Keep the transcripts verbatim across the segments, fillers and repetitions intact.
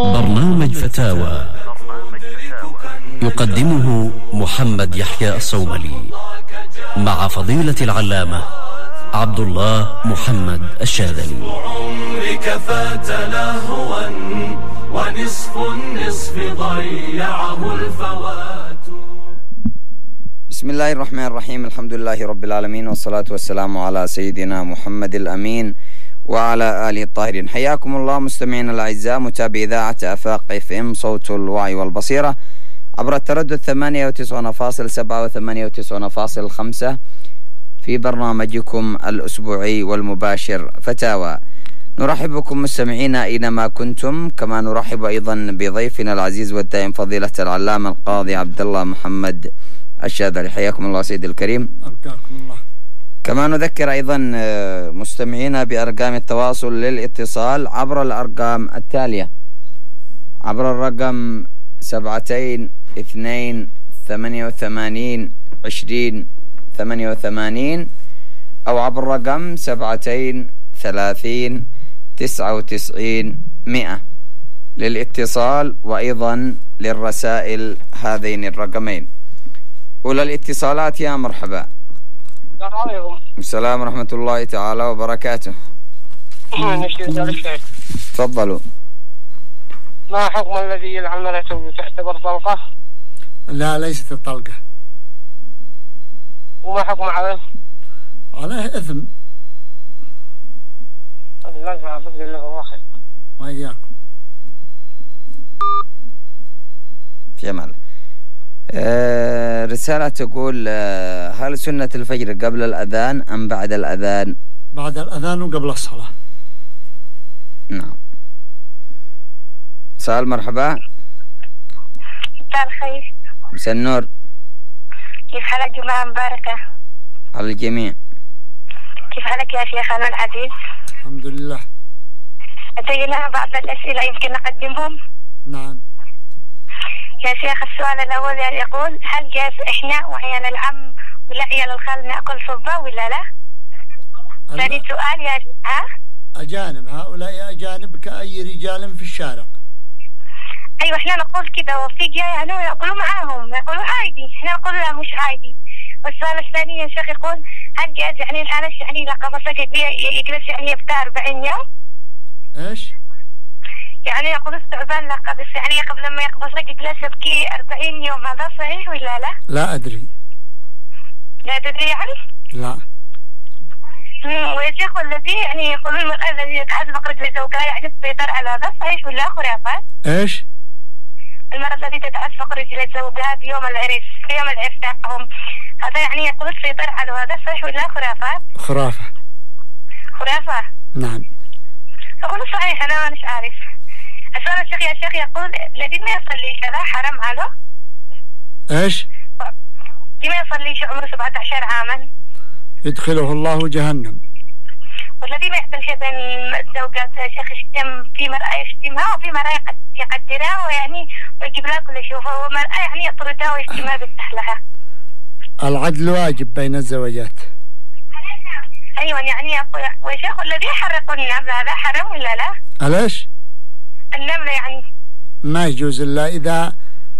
برنامج فتاوى يقدمه محمد يحيى الصوملي مع فضيلة العلامة عبد الله محمد الشاذلي. عمرك فات لهوا ونصف النصف ضيعه الفوات. بسم الله الرحمن الرحيم. الحمد لله رب العالمين، والصلاة والسلام على سيدنا محمد الأمين وعلى آله الطاهرين. حياكم الله مستمعينا الأعزاء، متابعي إذاعة آفاق اف ام صوت الوعي والبصيرة عبر التردد ثمانية وتسعون فاصل سبعة وثمانية وتسعون فاصل خمسة في برنامجكم الأسبوعي والمباشر فتاوى. نرحب بكم مستمعينا أينما كنتم، كما نرحب أيضا بضيفنا العزيز والدائم فضيلة العلامة القاضي عبد الله محمد الشاذلي. حياكم الله سيد الكريم. أرجاكم الله. كما نذكر أيضا مستمعينا بأرقام التواصل للاتصال عبر الأرقام التالية: عبر الرقم سبعتين اثنين ثمانية وثمانين عشرين ثمانية وثمانين، أو عبر الرقم سبعتين ثلاثين تسعة وتسعين مئة للاتصال، وأيضا للرسائل هذين الرقمين. أولى الاتصالات يا مرحبا. السلام عليكم. السلام ورحمة الله تعالى وبركاته. تفضلوا. ما حكم الذي يلعن مرته تعتبر طلقة؟ لا، ليست الطلقة. وما حكم عليه؟ عليه إثم. الله يعافيك الله خير. وإياكم. في أمان. آه رسالة تقول: آه هل سنة الفجر قبل الأذان أم بعد الأذان؟ بعد الأذان وقبل الصلاة. نعم. سؤال. مرحبا. مساء الخير. مساء النور. كيف حالك؟ جمعة مباركة على الجميع. كيف حالك يا شيخنا العزيز؟ الحمد لله. أتينا بعض الأسئلة يمكن نقدمهم؟ نعم يا شيخ. السؤال الأول يقول: هل جاز إحنا وعيال العم والعيال الخال نأكل صبة ولا لا؟ ثاني سؤال يا ها؟ أجانب، هؤلاء أجانب كأي رجال في الشارع. أيوة، إحنا نقول كده، وفي جاي هنو يأكلوا معاهم، يقولوا عادي، إحنا نقول لا مش عادي. والسؤال الثاني يا شيخ يقول: هل جاز يعني الآلش يعني إذا قبضك يجلس يعني يبقى أربعين يوم؟ إيش؟ يعني يقول الثعبان لا قبض يعني قبل ما يقبضك يجلس يبكي أربعين يوم، هذا صحيح ولا لا؟ لا أدري. لا تدري يعني؟ لا. ويا شيخ، والذي يعني يقول المرأة الذي يتعذب رجل زوجها يعني تسيطر على هذا صحيح ولا خرافات؟ إيش؟ المرأة التي تتعسف رجل زوجها في يوم العرس في يوم العرس تاعهم، هذا يعني يقول السيطر على هذا صحيح ولا خرافات؟ خرافة. خرافة؟ نعم. أقول صحيح، أنا مش عارف. السؤال الشيخ يا شيخ يقول: الذي ما يصلي كذا حرام عليه؟ إيش؟ الذي ما يصليش عمره سبعة عشر عاما يدخله الله جهنم. والذي ما يحسن شيء بين الزوجات شيخ يشتم، في مرأة يشتمها وفي مرأة يقدرها ويعني ويجيب لها كل شيء، وهو مرأة يعني يطردها ويشتمها ويفتح لها. العدل واجب بين الزوجات. أيوة يعني يا شيخ، والذي يحرق النملة هذا حرام ولا لا؟ ليش؟ النملة يعني ما يجوز إلا إذا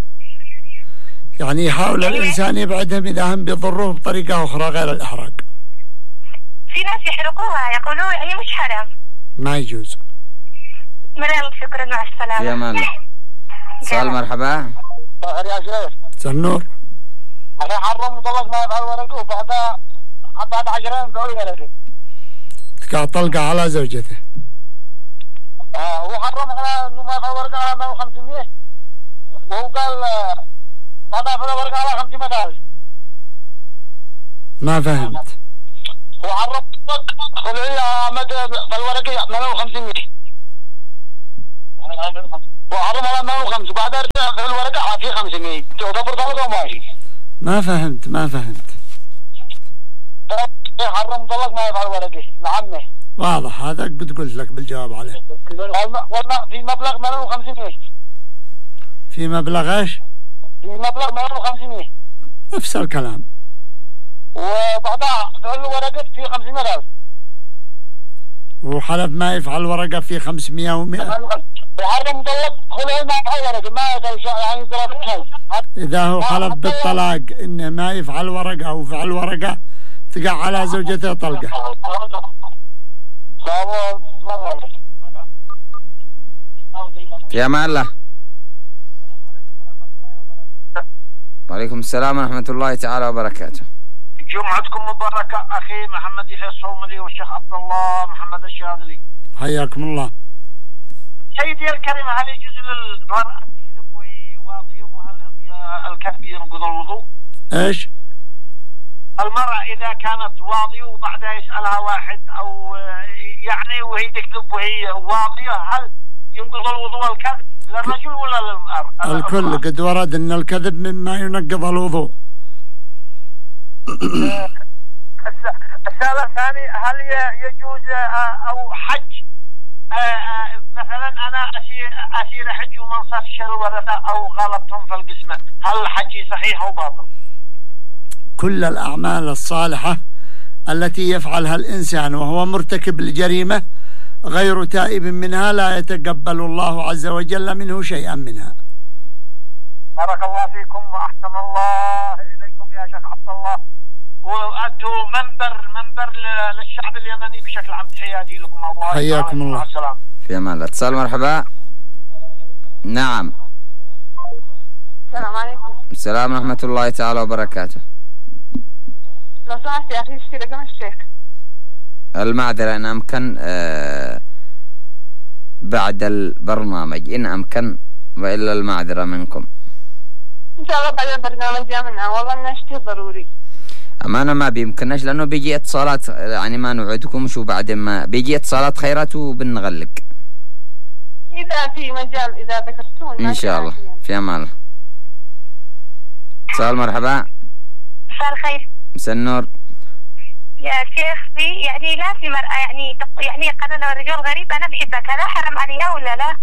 يعني يحاول يعني الإنسان يبعدهم إذا هم بيضروه بطريقة أخرى غير الإحراق. في ناس يحرقوها يقولوا يعني مش حرام. ما يجوز. مرحبا، شكرا، مع السلامة. يا مال. سؤال. مرحبا. يا شيخ. مساء النور. أنا حرم مطلق ما يفعل ورقه بعد بعد عشرين دولة ورقه. تقع طلقة على زوجته. آه هو حرم على إنه ما يفعل ورقه على مئة وخمسين، وهو قال بعد يفعل ورقه على خمسمائة ألف. ما فهمت. هو حرم خلعي مدى بالورقة مئة وخمسين، وحرم على مئة وخمسين وبعد يرجع في الورقة في خمسمائة، تعتبر طلقة وماشي. ما فهمت ما فهمت. حرم طلق ما يفعل ورقه لعمه. واضح، هذا قد قلت لك بالجواب عليه. والله في مبلغ مئة وخمسين. في مبلغ ايش؟ في مبلغ مئة وخمسين. نفس الكلام. وبعدها فعل ورقة في خمسمائة ألف. وحلف ما يفعل ورقة في خمسمائة ومئة. وحرم مطلق يعني ما ورقة ما يقل يعني ضرب إذا هو حلف بالطلاق إنه ما يفعل ورقة أو فعل ورقة تقع على زوجته طلقة. في أمان الله. وعليكم السلام ورحمة الله تعالى وبركاته. جمعتكم مباركة أخي محمد يحيى الصوملي والشيخ عبد الله محمد الشاذلي. حياكم الله. سيدي الكريم، هل يجوز للمرأة تكذب وهي واضية، وهل الكذب ينقض الوضوء؟ ايش؟ المرأة إذا كانت واضية وبعدها يسألها واحد أو يعني وهي تكذب وهي واضية، هل ينقض الوضوء الكذب للرجل ولا للمرأة؟ الكل قد ورد أن الكذب مما ينقض الوضوء. السؤال الثاني، هل يجوز أو حج مثلا أنا أسير أسير حج ومن صار شر ورثة أو غلطتهم في القسمة، هل حجي صحيح أو باطل؟ كل الأعمال الصالحة التي يفعلها الإنسان وهو مرتكب لجريمة غير تائب منها لا يتقبل الله عز وجل منه شيئا منها. بارك الله فيكم وأحسن الله إليكم يا شيخ عبد الله، وأنتم منبر منبر للشعب اليمني بشكل عام. تحياتي لكم. الله حياكم الله. السلام. في أمان الله. اتصال مرحبا. نعم. السلام عليكم. السلام ورحمة الله تعالى وبركاته. لو سمحت يا أخي اشتري رقم الشيخ. المعذرة إن أمكن آه بعد البرنامج إن أمكن، وإلا المعذرة منكم. إن شاء الله بعد البرنامج يا والله إنه اشتي ضروري. أما أنا ما بيمكنش لأنه بيجي اتصالات، يعني ما نوعدكم شو بعد ما بيجي اتصالات خيرات وبنغلق. إذا في مجال إذا ذكرتون إن شاء الله. في أمان الله. اتصال مرحبا. مساء الخير. مساء النور. يا شيخ في يعني لا في مرأة يعني يعني قال له رجل غريب أنا بحبك، هذا حرام عليها ولا لا؟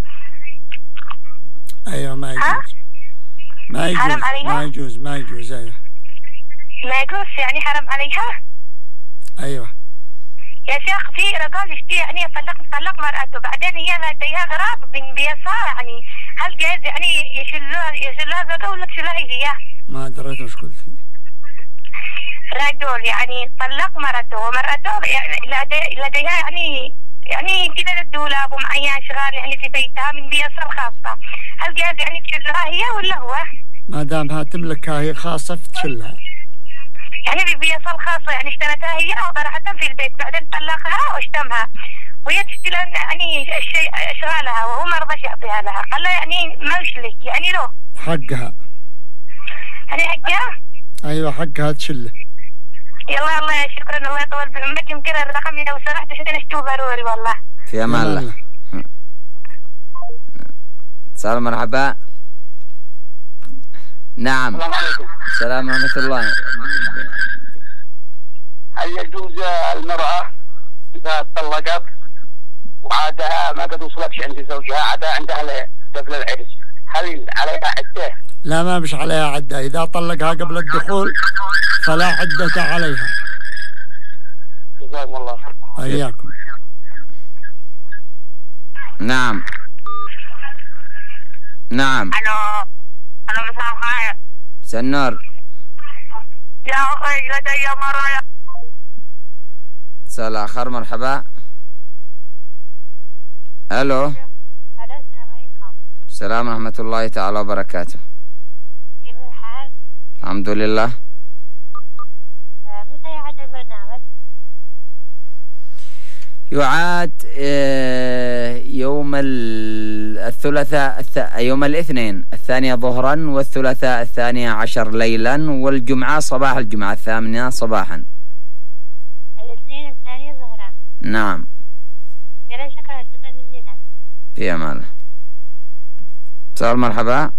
أيوة ما يجوز. ما يجوز. حرام عليها؟ ما يجوز ما يجوز. أيوة ما يجوز يعني حرام عليها؟ أيوة يا شيخ في رجال يشتي يعني يطلق طلق مرأته بعدين هي لديها غراب بين بيسار، يعني هل جايز يعني يشلوها يشلوها زوجة ولا تشلوها هي؟ ما دريت وش قلتي. رجل يعني طلق مرته ومرأته يعني لديها يعني يعني كذا الدولاب ومعها أشغال يعني في بيتها من بيسار خاصة، هل جايز يعني تشلوها هي ولا هو؟ ما دامها تملكها هي خاصة فتشلها. يعني ببيسار خاصة يعني اشترتها هي وطرحتها في البيت بعدين طلقها واشتمها وهي تشتري يعني الشيء اشغالها وهو ما رضاش يعطيها لها، قال له يعني ما يشلك يعني له حقها. يعني حقها؟ ايوه حقها تشله. يلا الله يا شكرا، الله يطول بعمرك. يمكن الرقم لو سمحت عشان اشتوه ضروري والله. في امان الله. اتصال مرحبا. نعم. السلام عليكم. السلام ورحمة الله. هل يجوز المرأة إذا طلقت وعادها ما قد وصلتش عند زوجها عادها عندها قبل العرس، هل عليها عدة؟ لا ما بش عليها عدة، إذا طلقها قبل الدخول فلا عدة عليها. جزاكم الله خير. إياكم. نعم نعم. الو الو مساء الخير. مساء النور. يا اخي لدي مرة. اتصال آخر. مرحبا. الو. الو السلام عليكم. السلام ورحمة الله تعالى وبركاته. كيف الحال؟ الحمد لله. متى يعاد البرنامج؟ يعاد يوم الثلاثاء يوم الاثنين الثانية ظهرا، والثلاثاء الثانية عشر ليلا، والجمعة صباح الجمعة الثامنة صباحا. الاثنين الثانية ظهرا. نعم. يلا شكرا شكرا جزيلا. في أمان الله. اتصال مرحبا.